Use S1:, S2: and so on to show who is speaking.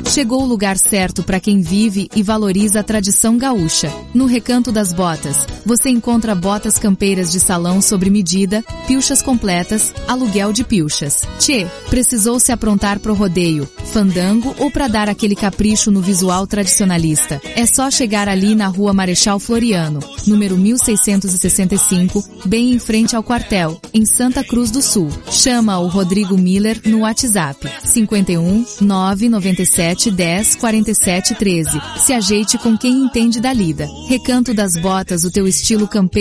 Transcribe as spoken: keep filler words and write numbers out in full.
S1: Chegou o lugar certo para quem vive e valoriza a tradição gaúcha. No Recanto das Botas, você encontra botas campeiras de salão sobre medida, pilchas completas, aluguel de pilchas. Tchê, precisou se aprontar pro rodeio, fandango ou para dar aquele capricho no visual tradicionalista? É só chegar ali na Rua Marechal Floriano, número mil seiscentos e sessenta e cinco, bem em frente ao quartel, em Santa Cruz do Sul. Chama o Rodrigo Miller no WhatsApp cinquenta e um, nove noventa e sete, dez, quarenta e sete, treze. Se ajeite com quem entende da lida. Recanto das Botas, o teu estilo campeiro